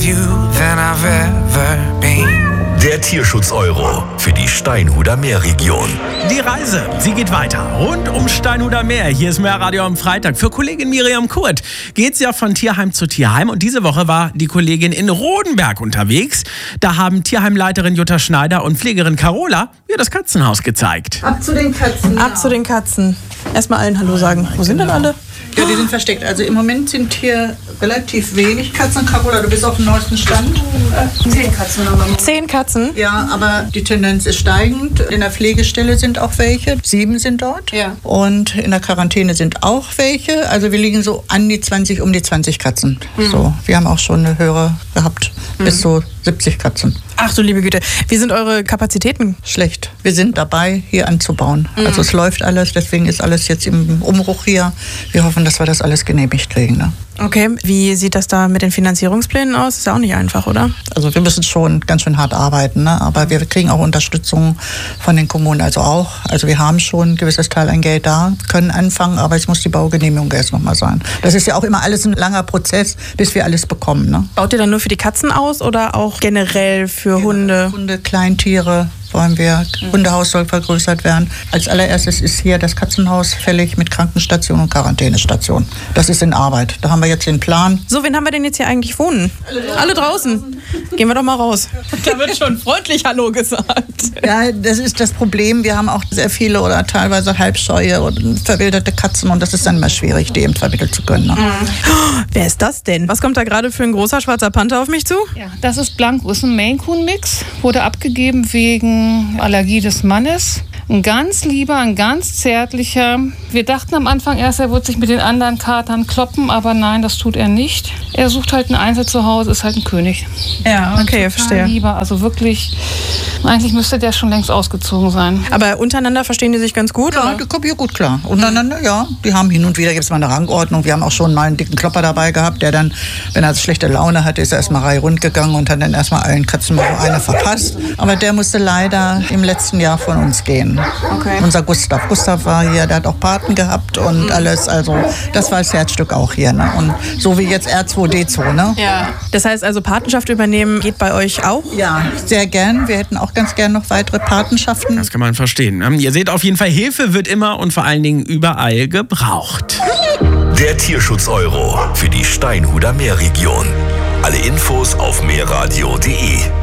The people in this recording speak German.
you than I've ever been. Der Tierschutz-Euro für die Steinhuder Meerregion. Die Reise, sie geht weiter. Rund um Steinhuder Meer. Hier ist Meerradio am Freitag. Für Kollegin Miriam Kurt geht's ja von Tierheim zu Tierheim. Und diese Woche war die Kollegin in Rodenberg unterwegs. Da haben Tierheimleiterin Jutta Schneider und Pflegerin Carola ihr das Katzenhaus gezeigt. Ab zu den Katzen. Ab zu den Katzen. Erstmal allen Hallo sagen. Wo sind denn alle? Ja, die sind versteckt. Also im Moment sind hier relativ wenig Katzen. Carola, du bist auf dem neuesten Stand. 10 Katzen haben wir. 10 Katzen? Ja, aber die Tendenz ist steigend. In der Pflegestelle sind auch welche. 7 sind dort. Ja. Und in der Quarantäne sind auch welche. Also wir liegen so an die 20, um die 20 Katzen. So, wir haben auch schon eine höhere gehabt. Bis so 70 Katzen. Ach du liebe Güte. Wie sind eure Kapazitäten? Schlecht. Wir sind dabei, hier anzubauen. Also es läuft alles, deswegen ist alles jetzt im Umbruch hier. Wir hoffen, dass wir das alles genehmigt kriegen. Ne? Okay, wie sieht das da mit den Finanzierungsplänen aus? Ist ja auch nicht einfach, oder? Also wir müssen schon ganz schön hart arbeiten, ne? Aber wir kriegen auch Unterstützung von den Kommunen, also auch. Also wir haben schon ein gewisses Teil an Geld da, können anfangen, aber es muss die Baugenehmigung erst nochmal sein. Das ist ja auch immer alles ein langer Prozess, bis wir alles bekommen. Ne? Baut ihr dann nur für die Katzen aus oder auch generell für Hunde? Hunde, Kleintiere. Wollen wir, Hundehaus soll vergrößert werden. Als allererstes ist hier das Katzenhaus fällig mit Krankenstation und Quarantänestation. Das ist in Arbeit. Da haben wir jetzt den Plan. So, wen haben wir denn jetzt hier eigentlich wohnen? Alle draußen. Gehen wir doch mal raus. Da wird schon freundlich Hallo gesagt. Ja, das ist das Problem. Wir haben auch sehr viele oder teilweise halbscheue und verwilderte Katzen und das ist dann immer schwierig, die eben vermitteln zu können. Ne? Wer ist das denn? Was kommt da gerade für ein großer schwarzer Panther auf mich zu? Ja, das ist Blanco, ist ein Maine-Coon-Mix. Wurde abgegeben wegen Allergie des Mannes. Ein ganz lieber, ein ganz zärtlicher. Wir dachten am Anfang erst, er wird sich mit den anderen Katern kloppen, aber nein, das tut er nicht. Er sucht halt ein Einzelzuhause, ist halt ein König. Ja, okay, verstehe. Lieber, also wirklich, eigentlich müsste der schon längst ausgezogen sein. Aber untereinander verstehen die sich ganz gut? Ja, die kommen hier gut klar. Untereinander, ja. Die haben hin und wieder, gibt es mal eine Rangordnung. Wir haben auch schon mal einen dicken Klopper dabei gehabt, der dann, wenn er schlechte Laune hatte, ist er erstmal reihum gegangen und hat dann erstmal allen Katzen mal so eine verpasst. Aber der musste leider im letzten Jahr von uns gehen. Okay. Unser Gustav. Gustav war hier, der hat auch Paten gehabt und alles. Also das war das Herzstück auch hier. Ne? Und so wie jetzt R2D2. Ne? Ja. Das heißt also, Patenschaft übernehmen geht bei euch auch? Ja, sehr gern. Wir hätten auch ganz gern noch weitere Patenschaften. Das kann man verstehen. Ihr seht auf jeden Fall, Hilfe wird immer und vor allen Dingen überall gebraucht. Der Tierschutz-Euro für die Steinhuder Meerregion. Alle Infos auf meerradio.de.